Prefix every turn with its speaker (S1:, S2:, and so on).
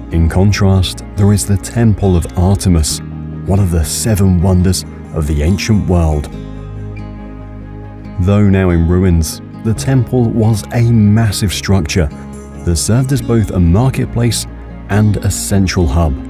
S1: In contrast, there is the Temple of Artemis, one of the 7 wonders of the ancient world. Though now in ruins, the temple was a massive structure that served as both a marketplace and a central hub.